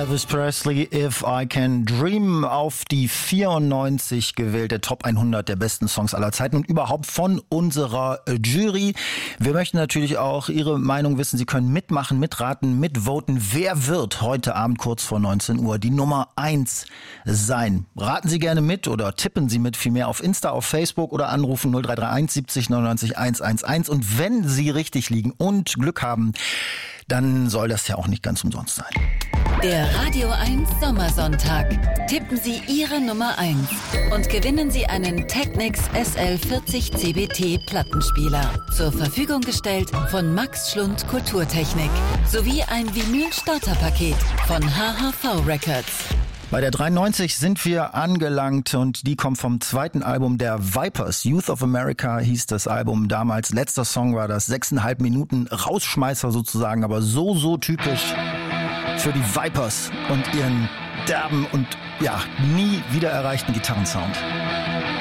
Elvis Presley, If I Can Dream, auf die 94 gewählte Top 100 der besten Songs aller Zeiten und überhaupt von unserer Jury. Wir möchten natürlich auch Ihre Meinung wissen. Sie können mitmachen, mitraten, mitvoten. Wer wird heute Abend kurz vor 19 Uhr die Nummer 1 sein? Raten Sie gerne mit oder tippen Sie mit, vielmehr auf Insta, auf Facebook oder anrufen 0331 70 99 111. Und wenn Sie richtig liegen und Glück haben, dann soll das ja auch nicht ganz umsonst sein. Der Radio 1 Sommersonntag. Tippen Sie Ihre Nummer 1 und gewinnen Sie einen Technics SL40 CBT Plattenspieler. Zur Verfügung gestellt von Max Schlund Kulturtechnik. Sowie ein Vinyl-Starterpaket von HHV Records. Bei der 93 sind wir angelangt und die kommt vom zweiten Album der Vipers. Youth of America hieß das Album damals. Letzter Song war das, 6,5 Minuten Rausschmeißer sozusagen, aber so typisch für die Vipers und ihren derben und ja nie wieder erreichten Gitarrensound.